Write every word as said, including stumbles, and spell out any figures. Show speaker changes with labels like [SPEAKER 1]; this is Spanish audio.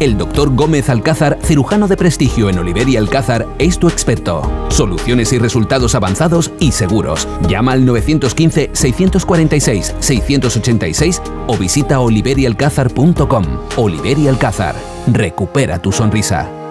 [SPEAKER 1] El doctor Gómez Alcázar, cirujano de prestigio en Oliver y Alcázar, es tu experto. Soluciones y resultados avanzados y seguros. Llama al nueve uno cinco, seis cuatro seis, seis ocho seis o visita oliver y alcázar punto com. Oliver y Alcázar. Recupera tu sonrisa.